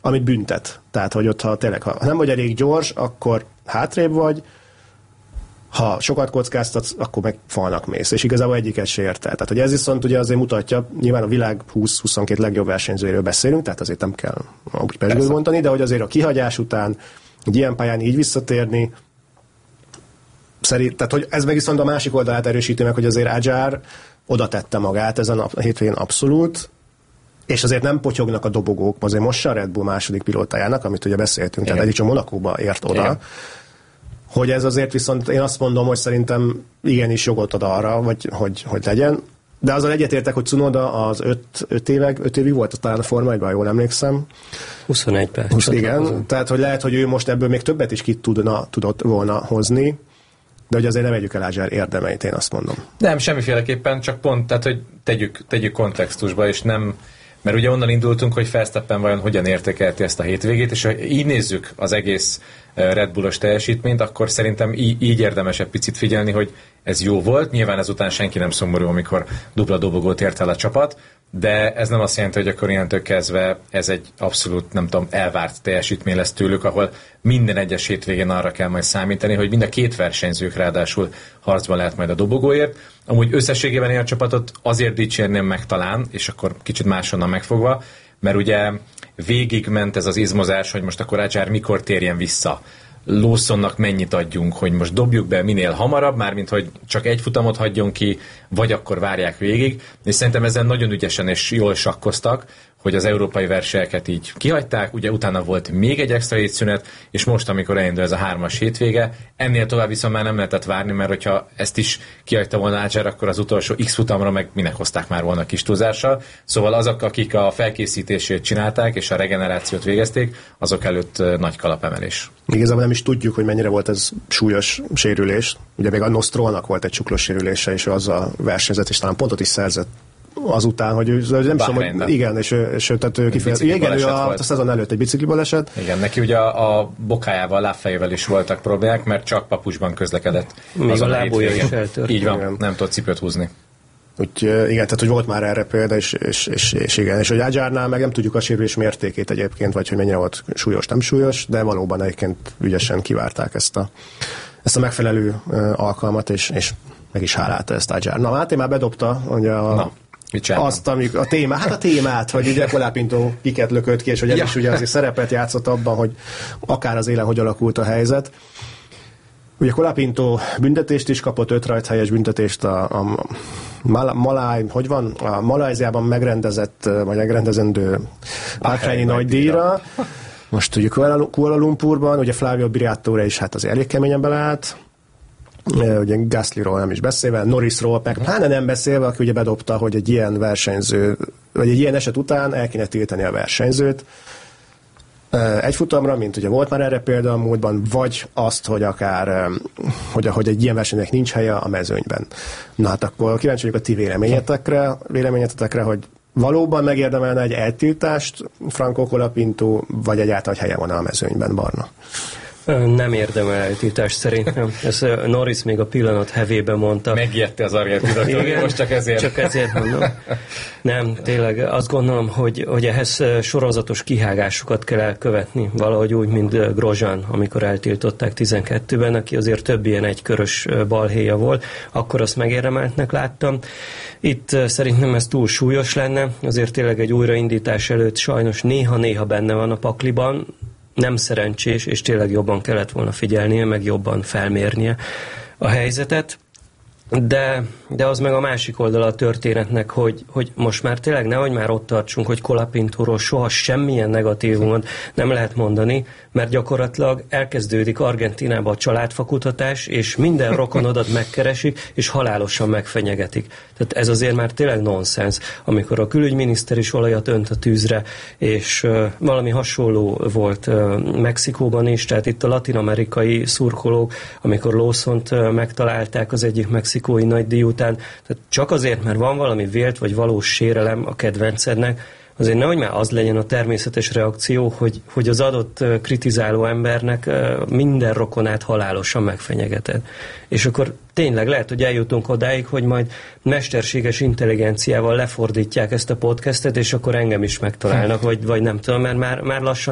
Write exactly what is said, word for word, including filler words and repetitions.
amit büntet. Tehát, hogy ott ha tényleg, ha nem vagy elég gyors, akkor hátrébb vagy, ha sokat kockáztatsz, akkor meg falnak mész, és igazából egyiket se ért el. Tehát, hogy ez viszont ugye azért mutatja, nyilván a világ húsz-huszonkettő legjobb versenyzőjéről beszélünk, tehát azért nem kell úgy pesgőt mondani, de hogy azért a kihagyás után egy ilyen pályán így visszatérni, szerint, tehát, hogy ez meg viszont a másik oldalát erősíti meg, hogy azért Adjar oda tette magát ezen a hétvégén abszolút, és azért nem potyognak a dobogók, azért most a Red Bull második pilótájának, amit ugye beszéltünk, igen. Tehát egyik Monakóba ért oda, igen. Hogy ez azért viszont én azt mondom, hogy szerintem igenis jogot ad arra, vagy, hogy, hogy legyen. De azzal egyetértek, hogy Tsunoda az öt, öt évig, öt évig volt talán a Forma egyben, jól emlékszem. huszonegy perc. Most igen, tehát hogy lehet, hogy ő most ebből még többet is ki tudna, tudott volna hozni, de hogy azért nem vegyük el Adjar érdemeit, én azt mondom. Nem, semmiféleképpen, csak pont, tehát hogy tegyük, tegyük kontextusba, és nem, mert ugye onnan indultunk, hogy Verstappen vajon hogyan értékelti ezt a hétvégét, és ha így nézzük az egész Red Bullos teljesítményt, akkor szerintem így, így érdemes egy picit figyelni, hogy ez jó volt. Nyilván ezután senki nem szomorú, amikor dupla dobogót ért el a csapat, de ez nem azt jelenti, hogy akkor innentől kezdve ez egy abszolút, nem tudom, elvárt teljesítmény lesz tőlük, ahol minden egyes hétvégén arra kell majd számítani, hogy mind a két versenyzők ráadásul harcban lehet majd a dobogóért. Amúgy összességében én a csapatot azért dicsérném meg talán, és akkor kicsit máshonnan megfogva, mert ugye végigment ez az izmozás, hogy most akkor Adjar mikor térjen vissza. Lawsonnak mennyit adjunk, hogy most dobjuk be minél hamarabb, mármint hogy csak egy futamot hagyjon ki, vagy akkor várják végig, és szerintem ezen nagyon ügyesen és jól sakkoztak, hogy az európai versenyeket így kihagyták, ugye utána volt még egy extra hétszünet, és most, amikor elindul ez a hármas hétvége, ennél tovább viszont már nem lehetett várni, mert hogyha ezt is kihagyta volna Adjar, akkor az utolsó X futamra meg minek hozták már volna kis túlzással. Szóval azok, akik a felkészítését csinálták, és a regenerációt végezték, azok előtt nagy kalapemelés. Igazából nem is tudjuk, hogy mennyire volt ez súlyos sérülés. Ugye még a Nostrolnak volt egy csuklós sérülése, és ő azzal versenyzett, és talán pontot is szerzett azután, hogy ő nem tudom, hogy igen, és, és tehát ő kifejezett. Igen, ő a, a szezon előtt egy bicikliból Igen, neki ugye a, a bokájával, lábfejével is voltak problémák, mert csak papucsban közlekedett. Még a lábúja is eltört. Így van, igen. Nem tudott cipőt húzni. Úgy, igen, tehát hogy volt már erre példa, és, és, és, és igen, és hogy Adjarnál meg nem tudjuk a sérülés mértékét egyébként, vagy hogy mennyire volt súlyos, nem súlyos, de valóban egyébként ügyesen kivárták ezt a, ezt a megfelelő alkalmat, és, és meg is hálálta ezt Adjar. Na, Máté már bedobta, hogy a Na. Azt, amik, a témát, hát a témát, hogy ugye Colapinto kiket lökött ki, és hogy ez ja. is ugye azért szerepet játszott abban, hogy akár az élen hogy alakult a helyzet. Ugye Colapinto büntetést is kapott, öt rajthelyes büntetést a, a Mal- Maláj, hogy van? A Malajziában megrendezett, vagy megrendezendő Párkányi nagy díjra. Most ugye Kuala Lumpurban, ugye Flavio Briatore is hát az elég keményen beleállt. Ugye Gaslyról nem is beszélve, Norrisról meg pláne nem beszélve, aki ugye bedobta, hogy egy ilyen versenyző, vagy egy ilyen eset után el kéne tiltani a versenyzőt egy futamra, mint ugye volt már erre példa a múltban, vagy azt, hogy akár hogy, hogy egy ilyen versenynek nincs helye a mezőnyben. Na hát akkor kíváncsi vagyok a ti véleményetekre, véleményetekre, hogy valóban megérdemelne egy eltiltást Franco Colapinto, vagy egyáltalán, hogy helye van a mezőnyben, Barna? Nem érdemel eltiltást szerintem. Ez Norris még a pillanat hevében mondta. Megijedte az Argentinát, most csak ezért. Csak ezért mondom. Nem, tényleg azt gondolom, hogy, hogy ehhez sorozatos kihágásokat kell elkövetni. Valahogy úgy, mint Grosjean, amikor eltiltották tizenkettőben, aki azért több ilyen egykörös balhéja volt, akkor azt megérdemeltnek láttam. Itt szerintem ez túl súlyos lenne, azért tényleg egy újraindítás előtt sajnos néha-néha benne van a pakliban, nem szerencsés, és tényleg jobban kellett volna figyelnie, meg jobban felmérnie a helyzetet. De, de az meg a másik oldala a történetnek, hogy, hogy most már tényleg nehogy már ott tartsunk, hogy Colapintóról soha semmilyen negatívumot nem lehet mondani, mert gyakorlatilag elkezdődik Argentínában a családfakutatás, és minden rokonodat megkeresik, és halálosan megfenyegetik. Tehát ez azért már tényleg nonsens, amikor a külügyminiszter is olajat önt a tűzre, és uh, valami hasonló volt uh, Mexikóban is, tehát itt a latin-amerikai szurkolók, amikor Lawsont uh, megtalálták az egyik mexikói nagydíj után, tehát csak azért, mert van valami vélt vagy valós sérelem a kedvencednek, azért nehogy már az legyen a természetes reakció, hogy, hogy az adott kritizáló embernek minden rokonát halálosan megfenyegeted. És akkor tényleg lehet, hogy eljutunk odáig, hogy majd mesterséges intelligenciával lefordítják ezt a podcastet, és akkor engem is megtalálnak, vagy, vagy nem tudom, mert már, már lassan